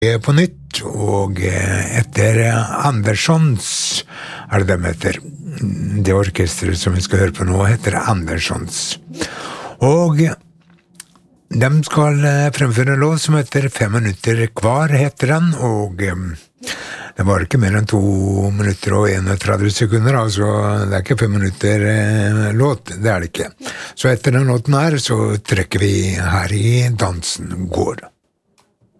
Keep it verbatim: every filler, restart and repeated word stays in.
På nytt, og etter Anderssons, er det dem heter. Det orkestret som vi skal høre på nå heter Anderssons. Og de skal fremføre en lov som heter Fem minutter kvar, heter den, og det var ikke mer enn to minutter og tretti sekunder, altså det er ikke fem minutter låt, det er det ikke. Så etter den låten her, så trekker vi her i Dansen går.